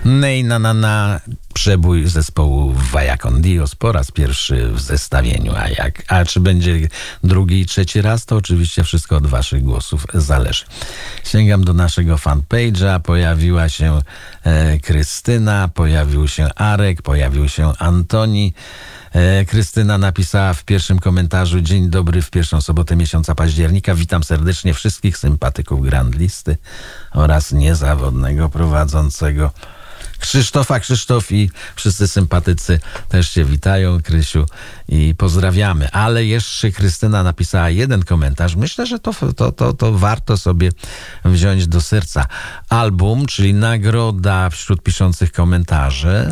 Nej na przebój zespołu Vaya con Dios po raz pierwszy w zestawieniu. A czy będzie drugi i trzeci raz, to oczywiście wszystko od waszych głosów zależy. Sięgam do naszego fanpage'a. Pojawiła się Krystyna, pojawił się Arek, pojawił się Antoni. Krystyna napisała w pierwszym komentarzu: dzień dobry w pierwszą sobotę miesiąca października. Witam serdecznie wszystkich sympatyków Grand Listy oraz niezawodnego prowadzącego Krzysztofa. Krzysztof i wszyscy sympatycy też cię witają, Krysiu, i pozdrawiamy. Ale jeszcze Krystyna napisała jeden komentarz. Myślę, że to warto sobie wziąć do serca. Album, czyli nagroda wśród piszących komentarzy,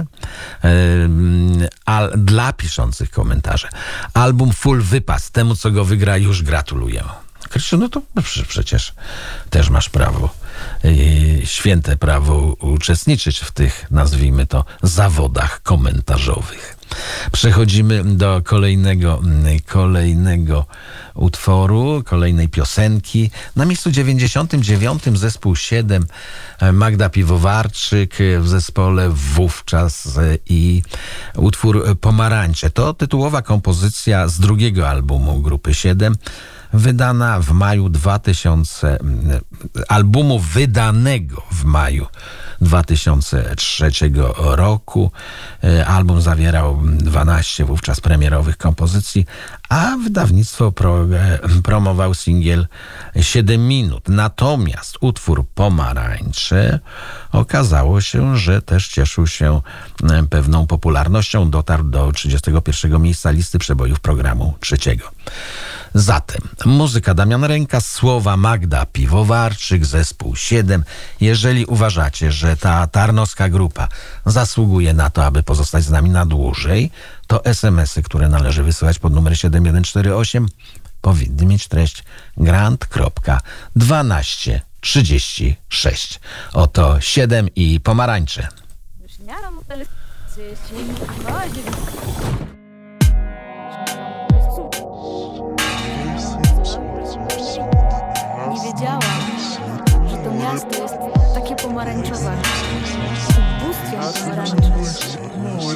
dla piszących komentarzy. Album Full Wypas. Temu, co go wygra, już gratuluję. Krysiu, no to przecież też masz prawo, święte prawo uczestniczyć w tych, nazwijmy to, zawodach komentarzowych. Przechodzimy do kolejnego utworu, kolejnej piosenki. Na miejscu 99 zespół 7, Magda Piwowarczyk w zespole wówczas i utwór Pomarańcze. To tytułowa kompozycja z drugiego albumu grupy 7, wydana w maju albumu wydanego w maju 2003 roku. Album zawierał 12 wówczas premierowych kompozycji, a wydawnictwo promował singiel 7 minut. Natomiast utwór Pomarańcze okazało się, że też cieszył się pewną popularnością. Dotarł do 31 miejsca listy przebojów programu trzeciego. Zatem muzyka Damian Ręka, słowa Magda Piwowarczyk, zespół 7. Jeżeli uważacie, że ta tarnowska grupa zasługuje na to, aby pozostać z nami na dłużej, to SMS-y, które należy wysyłać pod numer 7148, powinny mieć treść grant.1236. Oto 7 i Pomarańcze. Nie wiedziałam, że to miasto jest takie pomarańczowe. Ubóstwiam pomarańcze.